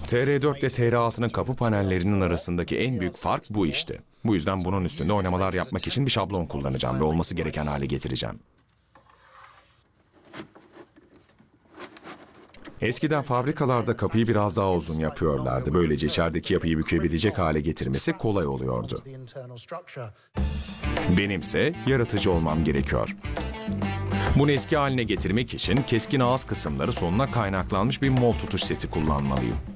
TR4 ile TR6'nın kapı panellerinin arasındaki en büyük fark bu işte. Bu yüzden bunun üstünde oynamalar yapmak için bir şablon kullanacağım ve olması gereken hale getireceğim. Eskiden fabrikalarda kapıyı biraz daha uzun yapıyorlardı. Böylece içerideki yapıyı bükebilecek hale getirmesi kolay oluyordu. Benimse yaratıcı olmam gerekiyor. Bunu eski haline getirmek için keskin ağız kısımları sonuna kaynaklanmış bir mol tutuş seti kullanmalıyım.